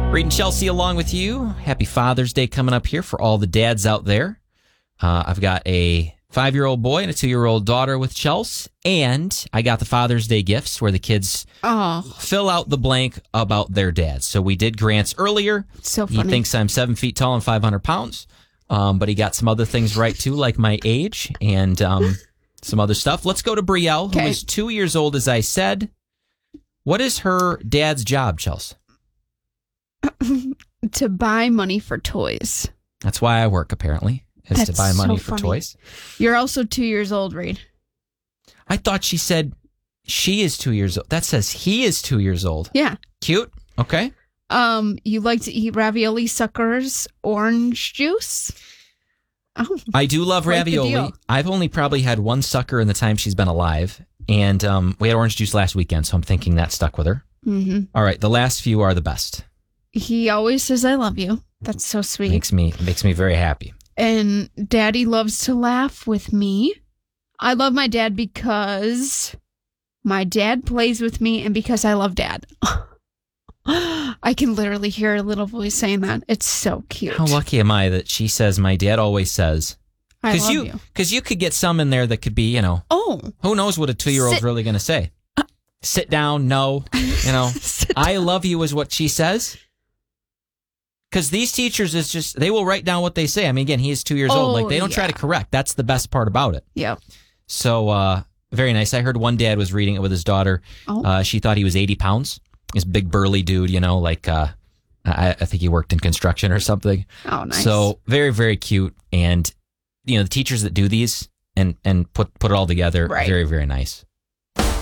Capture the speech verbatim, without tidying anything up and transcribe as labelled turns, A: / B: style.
A: Reed and Chelsea along with you. Happy Father's Day coming up here for all the dads out there. Uh, I've got a five-year-old boy and a two-year-old daughter with Chelsea, and I got the Father's Day gifts where the kids
B: oh.
A: fill out the blank about their dads. So we did Grant's earlier.
B: So funny.
A: He thinks I'm seven feet tall and five hundred pounds, um, but he got some other things right, too, like my age and um, some other stuff. Let's go to Brielle,
B: okay.
A: who is two years old, as I said. What is her dad's job, Chelsea?
B: To buy money for toys.
A: That's why I work, apparently, is
B: That's
A: to buy money
B: so
A: for
B: funny.
A: toys.
B: You're also two years old, Reed.
A: I thought she said she is two years old. That says he is two years old.
B: Yeah.
A: Cute. Okay.
B: Um, you like to eat ravioli suckers, orange juice? Oh,
A: I do love
B: quite the
A: ravioli.
B: deal.
A: I've only probably had one sucker in the time she's been alive. And um, we had orange juice last weekend, so I'm thinking that stuck with her.
B: Mm-hmm.
A: All right. The last few are the best.
B: He always says, I love you. That's so sweet.
A: Makes me makes me very happy.
B: And Daddy loves to laugh with me. I love my dad because my dad plays with me and because I love Dad. I can literally hear a little voice saying that. It's so cute.
A: How lucky am I that she says my dad always says.
B: I love
A: you.
B: you.
A: Because you could get some in there that could be, you know,
B: Oh.
A: who knows what a two-year-old's
B: Sit-
A: really going to say. Uh, Sit down, no. You know, I love you is what she says. Because these teachers is just, they will write down what they say. I mean, again, he is two years
B: Oh,
A: old. Like, they don't try
B: yeah.
A: to correct. That's the best part about it.
B: Yeah.
A: So, uh, very nice. I heard one dad was reading it with his daughter.
B: Oh.
A: Uh, she thought he was eighty pounds. This big burly dude, you know, like, uh, I, I think he worked in construction or something.
B: Oh, nice.
A: So, very, very cute. And, you know, the teachers that do these and, and put, put it all together,
B: Right.
A: very, very nice.